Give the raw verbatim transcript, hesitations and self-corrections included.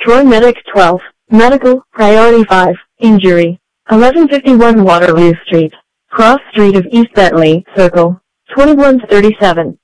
Troy Medic twelve, Medical, Priority five, Injury. eleven fifty-one Waterloo Street, Cross Street of East Bentley, Circle, twenty-one thirty-seven.